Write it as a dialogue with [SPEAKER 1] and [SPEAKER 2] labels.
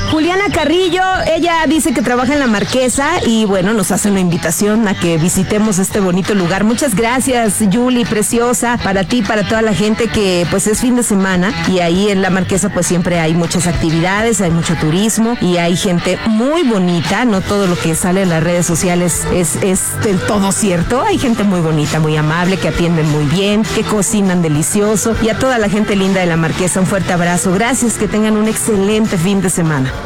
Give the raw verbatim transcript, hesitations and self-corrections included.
[SPEAKER 1] Juliana Carrillo, ella dice que trabaja en La Marquesa y bueno, nos hace una invitación a que visitemos este bonito lugar. Muchas gracias, Yuli, preciosa, para ti, para toda la gente que pues es fin de semana y ahí en La Marquesa pues siempre hay muchas actividades, hay mucho turismo y hay gente muy bonita. No todo lo que sale en las redes sociales es, es del todo cierto. Hay gente muy bonita, muy amable, que atienden muy bien, que cocinan delicioso, y a toda la gente linda de La Marquesa un fuerte abrazo. Gracias, que tengan un excelente fin de semana.